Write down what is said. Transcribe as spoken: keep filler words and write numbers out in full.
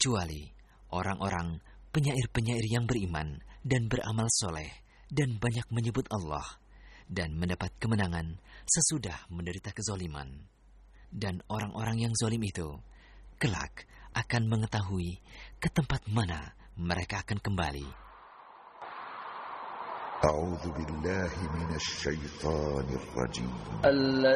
kecuali orang-orang penyair-penyair yang beriman dan beramal soleh dan banyak menyebut Allah dan mendapat kemenangan sesudah menderita kezoliman. Dan orang-orang yang zolim itu kelak akan mengetahui ke tempat mana mereka akan kembali. A'udzu billahi minasy syaithanir rajim.